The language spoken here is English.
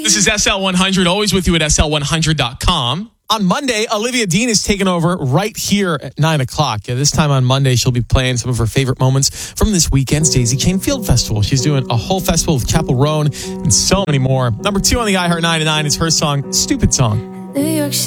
This is SL100, always with you at SL100.com. On Monday, Olivia Dean is taking over right here at 9 o'clock. This time on Monday, she'll be playing some of her favorite moments from this weekend's Daisy Chain Field Festival. She's doing a whole festival with Chapel Roan and so many more. Number 2 on the iHeart 9 to 9 is her song, Stupid Song. New York